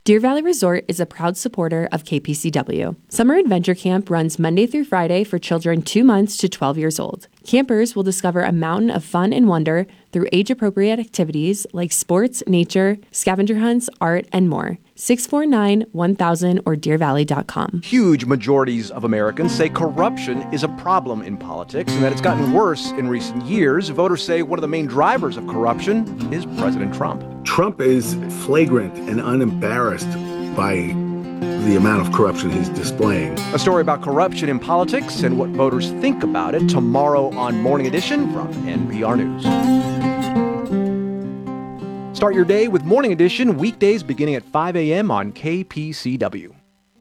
Deer Valley Resort is a proud supporter of KPCW. Summer Adventure Camp runs Monday through Friday for children 2 months to 12 years old. Campers will discover a mountain of fun and wonder through age-appropriate activities like sports, nature, scavenger hunts, art, and more. 649-1000 or deervalley.com. Huge majorities of Americans say corruption is a problem in politics and that it's gotten worse in recent years. Voters say one of the main drivers of corruption is President Trump. Trump is flagrant and unembarrassed by the amount of corruption he's displaying. A story about corruption in politics and what voters think about it tomorrow on Morning Edition from NPR News. Start your day with Morning Edition, weekdays beginning at 5 a.m. on KPCW.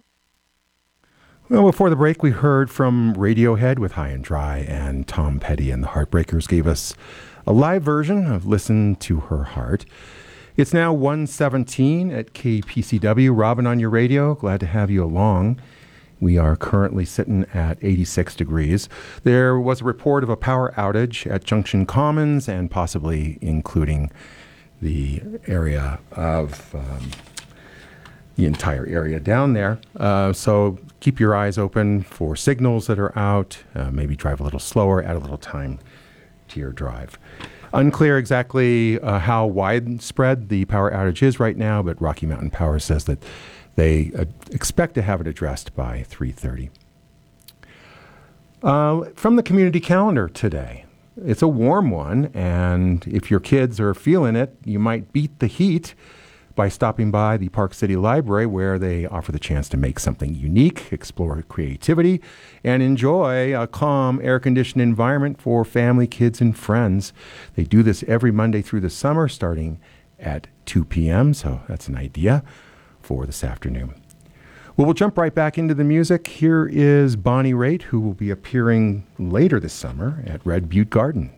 Well, before the break, we heard from Radiohead with High and Dry, and Tom Petty and the Heartbreakers gave us a live version of Listen to Her Heart. It's now 1:17 at KPCW. Robin on your radio, glad to have you along. We are currently sitting at 86 degrees. There was a report of a power outage at Junction Commons and possibly including the area of the entire area down there. So keep your eyes open for signals that are out. Maybe drive a little slower, add a little time to your drive. Unclear exactly how widespread the power outage is right now, but Rocky Mountain Power says that they expect to have it addressed by 3:30. From the community calendar today, it's a warm one, and if your kids are feeling it, you might beat the heat by stopping by the Park City Library, where they offer the chance to make something unique, explore creativity, and enjoy a calm, air-conditioned environment for family, kids, and friends. They do this every Monday through the summer, starting at 2 p.m., so that's an idea for this afternoon. Well, we'll jump right back into the music. Here is Bonnie Raitt, who will be appearing later this summer at Red Butte Garden.